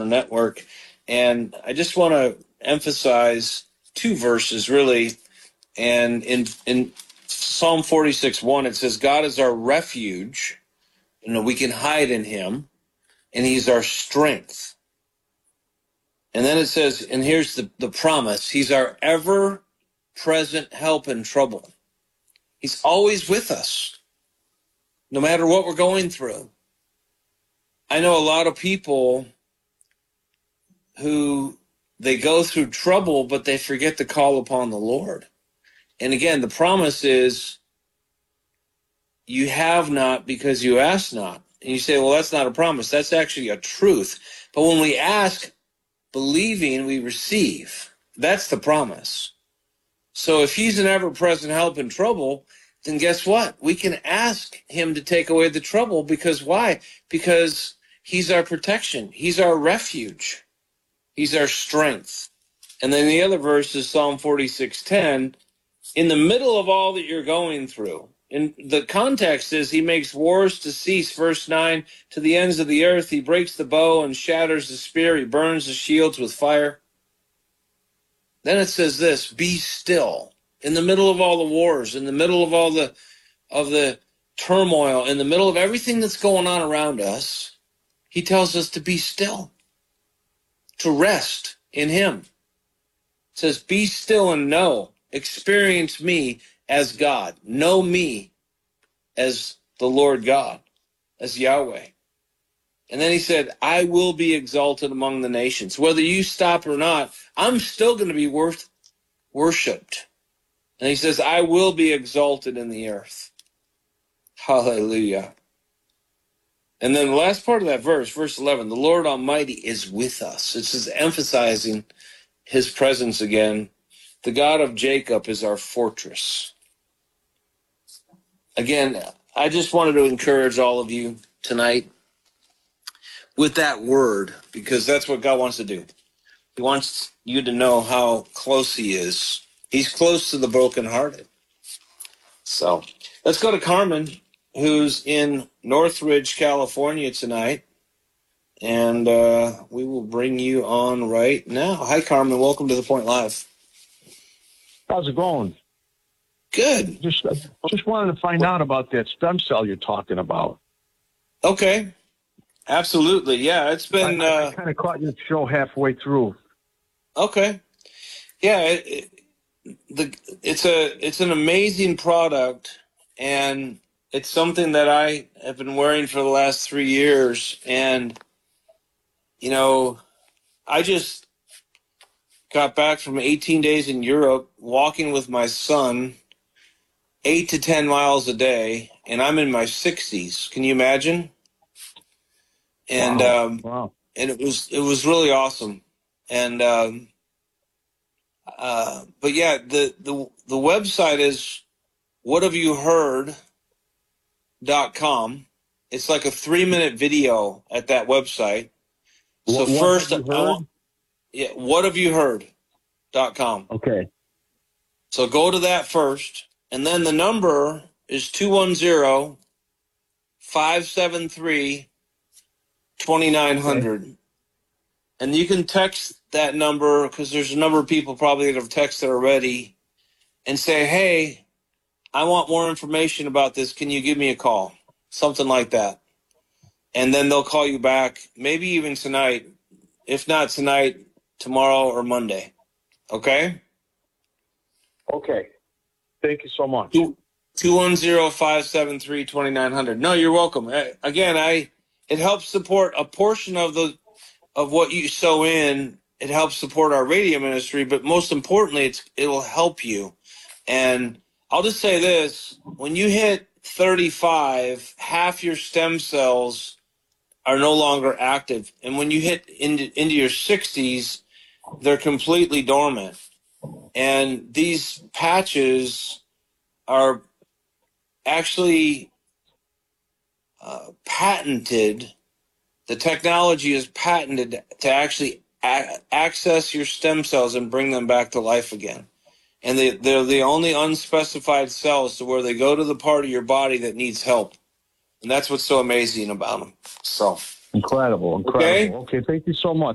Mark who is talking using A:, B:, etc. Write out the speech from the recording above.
A: Network. And I just want to emphasize two verses, really. And in Psalm 46:1, it says, God is our refuge. We can hide in him, and he's our strength. And then it says, and here's the promise, he's our ever-present help in trouble. He's always with us, no matter what we're going through. I know a lot of people who they go through trouble, but they forget to call upon the Lord. And again, the promise is you have not because you ask not. And you say, well, that's not a promise. That's actually a truth. But when we ask, believing, we receive. That's the promise. So if he's an ever-present help in trouble, then guess what? We can ask him to take away the trouble. Because why? Because he's our protection. He's our refuge. He's our strength. And then the other verse is Psalm 46:10. In the middle of all that you're going through, and the context is he makes wars to cease, verse 9, to the ends of the earth. He breaks the bow and shatters the spear. He burns the shields with fire. Then it says this, be still. In the middle of all the wars, in the middle of all the turmoil, in the middle of everything that's going on around us, he tells us to be still, to rest in him. It says, be still and know, experience me as God. Know me as the Lord God, as Yahweh. And then he said, I will be exalted among the nations. Whether you stop or not, I'm still going to be worshipped. And he says, I will be exalted in the earth. Hallelujah. And then the last part of that verse, verse 11, the Lord Almighty is with us. It's just emphasizing his presence again. The God of Jacob is our fortress. Again, I just wanted to encourage all of you tonight with that word, because that's what God wants to do. He wants you to know how close he is. He's close to the brokenhearted. So let's go to Carmen, who's in Northridge, California tonight. And we will bring you on right now. Hi, Carmen. Welcome to The Point Live.
B: How's it going?
A: Good.
B: Just wanted to find out about that stem cell you're talking about.
A: Okay. Absolutely. Yeah, it's been...
B: I kind of caught your show halfway through.
A: Okay. Yeah, it's an amazing product, and it's something that I have been wearing for the last 3 years. And, I just got back from 18 days in Europe, walking with my son 8 to 10 miles a day, and I'm in my 60s. Can you imagine? And
B: Wow.
A: And it was really awesome. And but yeah, the website is whathaveyouheard.com. It's like a 3-minute video at that website. So whathaveyouheard.com.
B: Okay.
A: So go to that first, and then the number is 210-573-2900. Okay. And you can text that number, because there's a number of people probably that have texted already, and say, hey, I want more information about this. Can you give me a call? Something like that. And then they'll call you back, maybe even tonight. If not tonight, tomorrow or Monday. Okay?
B: Okay. Thank you so much.
A: 210-573-2900. No, you're welcome. Again, it helps support a portion of what you sow in. It helps support our radio ministry, but most importantly, it'll help you. And I'll just say this, when you hit 35, half your stem cells are no longer active. And when you hit into your 60s, they're completely dormant. And these patches are actually patented. The technology is patented to actually access your stem cells and bring them back to life again. And they're the only unspecified cells to where they go to the part of your body that needs help. And that's what's so amazing about them. So
B: Incredible. Okay, thank you so much.